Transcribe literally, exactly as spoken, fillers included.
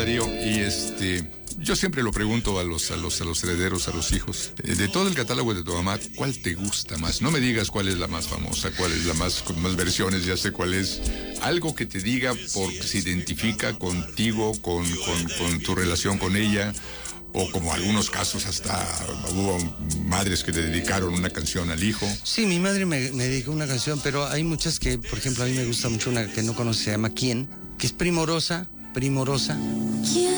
Darío, y este, yo siempre lo pregunto a los, a los, a los herederos, a los hijos, eh, de todo el catálogo de tu mamá, ¿cuál te gusta más? No me digas cuál es la más famosa, cuál es la más, con más versiones, ya sé cuál es. Algo que te diga porque se identifica contigo, con, con, con tu relación con ella, o como algunos casos hasta hubo madres que le dedicaron una canción al hijo. Sí, mi madre me, me dedicó una canción, pero hay muchas que, por ejemplo, a mí me gusta mucho una que no conoce, se llama ¿Quién? Que es primorosa, primorosa. ¿Quién?